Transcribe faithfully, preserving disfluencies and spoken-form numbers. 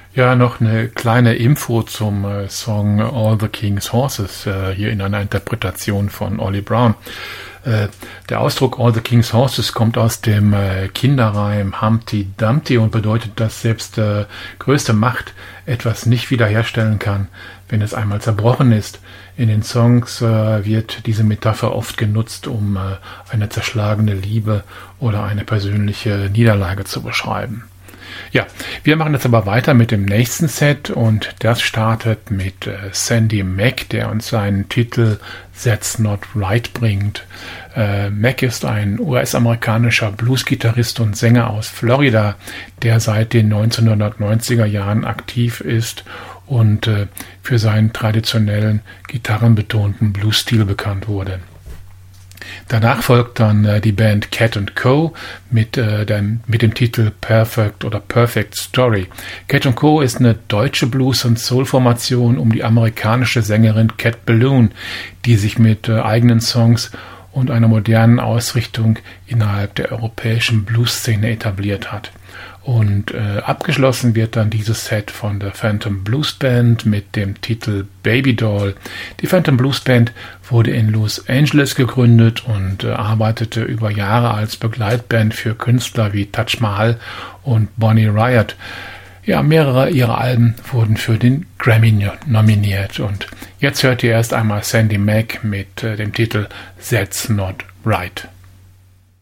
Ja, noch eine kleine Info zum äh, Song All the King's Horses, äh, hier in einer Interpretation von Ollie Brown. Äh, der Ausdruck All the King's Horses kommt aus dem äh, Kinderreim Humpty Dumpty und bedeutet, dass selbst äh, größte Macht etwas nicht wiederherstellen kann, wenn es einmal zerbrochen ist. In den Songs äh, wird diese Metapher oft genutzt, um äh, eine zerschlagene Liebe oder eine persönliche Niederlage zu beschreiben. Ja, wir machen jetzt aber weiter mit dem nächsten Set und das startet mit äh, Sandy Mac, der uns seinen Titel That's Not Right bringt. Äh, Mac ist ein U S-amerikanischer Bluesgitarrist und Sänger aus Florida, der seit den neunzehnhundertneunziger Jahren aktiv ist und äh, für seinen traditionellen, gitarrenbetonten Blues-Stil bekannt wurde. Danach folgt dann äh, die Band Cat and Co. mit, äh, dem, mit dem Titel Perfect oder Perfect Story. Cat and Co. ist eine deutsche Blues- und Soul-Formation um die amerikanische Sängerin Cat Balloon, die sich mit äh, eigenen Songs und einer modernen Ausrichtung innerhalb der europäischen Blues-Szene etabliert hat. Und äh, abgeschlossen wird dann dieses Set von der Phantom Blues Band mit dem Titel Baby Doll. Die Phantom Blues Band wurde in Los Angeles gegründet und äh, arbeitete über Jahre als Begleitband für Künstler wie Taj Mahal und Bonnie Raitt. Ja, mehrere ihrer Alben wurden für den Grammy nominiert. Und jetzt hört ihr erst einmal Sandy Mac mit äh, dem Titel That's Not Right.